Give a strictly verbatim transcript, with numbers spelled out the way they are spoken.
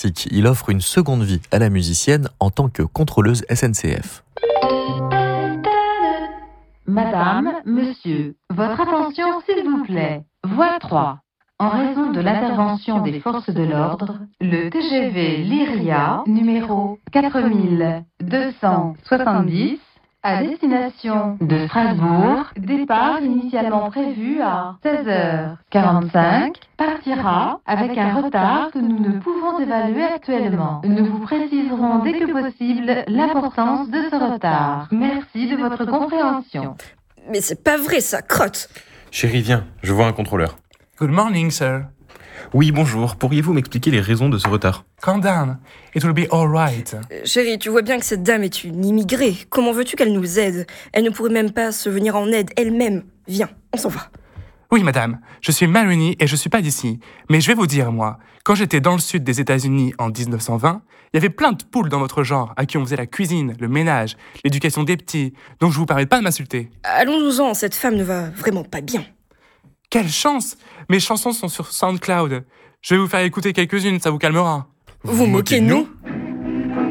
ainsi qu'il offre une seconde vie à la musicienne en tant que contrôleuse S N C F. Madame, monsieur, votre attention s'il vous plaît. Voie trois. En raison de l'intervention des forces de l'ordre, le T G V Lyria numéro quatre mille deux cent soixante-dix à destination de Strasbourg, départ initialement prévu à seize heures quarante-cinq, partira avec un retard que nous ne pouvons évaluer actuellement. Nous vous préciserons dès que possible l'importance de ce retard. Merci de votre compréhension. Mais c'est pas vrai, ça, crotte! Chérie, viens, je vois un contrôleur. Good morning, sir. Oui, bonjour. Pourriez-vous m'expliquer les raisons de ce retard? Calm down. It will be all right. Euh, chérie, tu vois bien que cette dame est une immigrée. Comment veux-tu qu'elle nous aide? Elle ne pourrait même pas se venir en aide elle-même. Viens, on s'en va. Oui, madame. Je suis Maroney et je suis pas d'ici. Mais je vais vous dire, moi, quand j'étais dans le sud des États-Unis en dix-neuf cent vingt, il y avait plein de poules dans votre genre à qui on faisait la cuisine, le ménage, l'éducation des petits. Donc je vous permets pas de m'insulter. Allons-nous-en, cette femme ne va vraiment pas bien. Quelle chance! Mes chansons sont sur SoundCloud. Je vais vous faire écouter quelques-unes, ça vous calmera. Vous, vous moquez de nous?